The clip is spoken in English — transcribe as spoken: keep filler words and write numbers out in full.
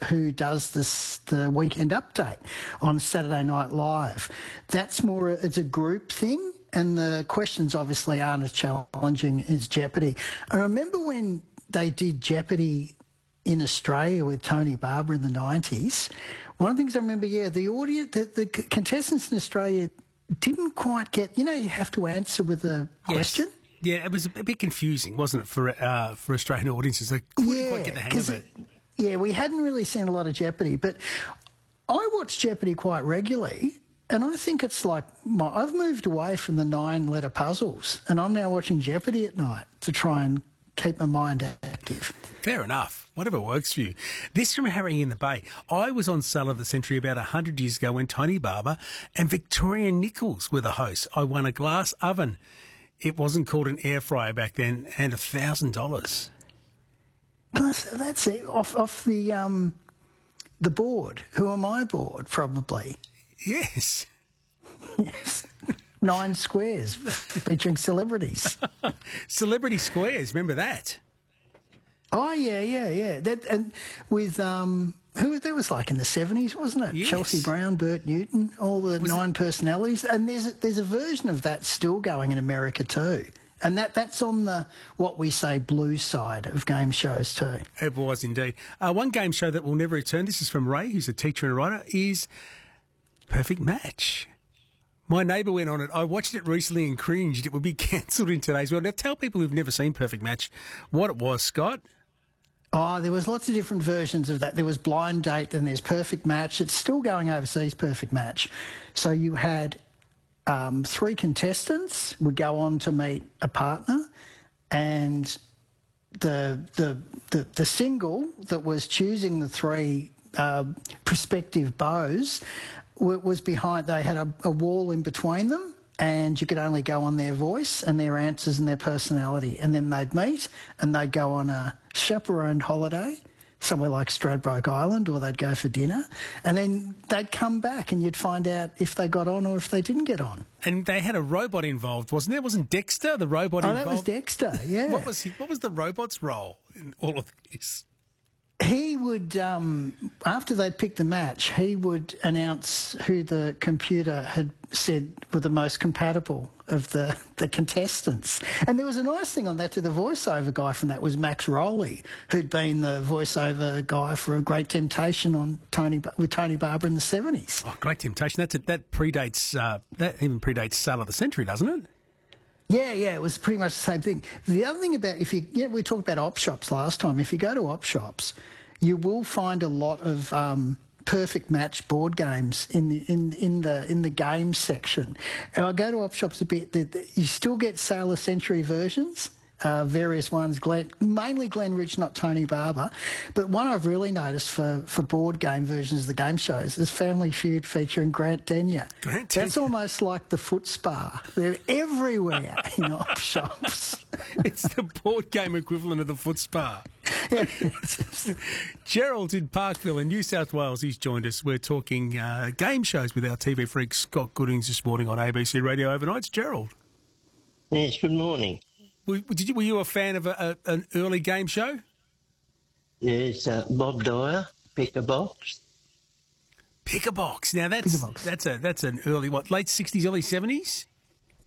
who does this the weekend update on Saturday Night Live. That's more it's a group thing, and the questions obviously aren't as challenging as Jeopardy. I remember when they did Jeopardy in Australia with Tony Barber in the nineties. One of the things I remember, yeah, the audience, the, the contestants in Australia didn't quite get. You know, you have to answer with a yes. question. Yeah, it was a bit confusing, wasn't it, for uh, for Australian audiences? They couldn't yeah, quite get the hang of it. it. Yeah, we hadn't really seen a lot of Jeopardy, but I watch Jeopardy quite regularly, and I think it's like my, I've moved away from the nine-letter puzzles, and I'm now watching Jeopardy at night to try and keep my mind active. Fair enough. Whatever works for you. This from Harry in the Bay. I was on Sale of the Century about one hundred years ago when Tony Barber and Victoria Nichols were the hosts. I won a glass oven. It wasn't called an air fryer back then, and one thousand dollars. That's, that's it. Off, off the, um, the board. Who Am I board, probably. Yes. Yes. Nine Squares, featuring celebrities. Celebrity Squares, remember that? Oh, yeah, yeah, yeah. That and with, um, who that was like in the seventies, wasn't it? Yes. Chelsea Brown, Bert Newton, all the was nine it? personalities. And there's a, there's a version of that still going in America too. And that, that's on the, what we say, blue side of game shows too. It was indeed. Uh, one game show that will never return, this is from Ray, who's a teacher and a writer, is Perfect Match. My neighbour went on it. I watched it recently and cringed. It would be cancelled in today's world. Now, tell people who've never seen Perfect Match what it was, Scott. Oh, there was lots of different versions of that. There was Blind Date and there's Perfect Match. It's still going overseas, Perfect Match. So you had um, three contestants would go on to meet a partner, and the the the, the single that was choosing the three uh, prospective beaux was behind. They had a, a wall in between them, and you could only go on their voice and their answers and their personality. And then they'd meet and they'd go on a chaperoned holiday somewhere like Stradbroke Island, or they'd go for dinner. And then they'd come back and you'd find out if they got on or if they didn't get on. And they had a robot involved, wasn't there? Wasn't Dexter the robot oh, involved? Oh, that was Dexter, yeah. What was, he, what was the robot's role in all of this? He would, um, after they'd picked the match, he would announce who the computer had said were the most compatible of the, the contestants. And there was a nice thing on that to the voiceover guy from that was Max Rowley, who'd been the voiceover guy for A Great Temptation on Tony with Tony Barber in the seventies. Oh, Great Temptation. That's a, that predates, uh, that even predates Sale of the Century, doesn't it? Yeah, yeah, it was pretty much the same thing. The other thing about, if you, yeah, we talked about op shops last time. If you go to op shops, you will find a lot of um, Perfect Match board games in the in in the in the games section. And I go to op shops a bit. The, the, you still get Sale of Century versions. Uh, various ones, Glenn, mainly Glenn Rich, not Tony Barber. But one I've really noticed for, for board game versions of the game shows is Family Feud featuring Grant Denyer. Grant That's Denyer. almost like the foot spa. They're everywhere in op shops. It's the board game equivalent of the foot spa. Gerald in Parkville in New South Wales, he's joined us. We're talking uh, game shows with our T V freak Scott Goodings this morning on A B C Radio Overnights. Gerald. Yes, good morning. Were, did you, were you a fan of a, a, an early game show? Yes, uh, Bob Dyer, Pick a Box. Pick a Box. Now that's Pick a Box. that's a that's an early what late sixties, early seventies.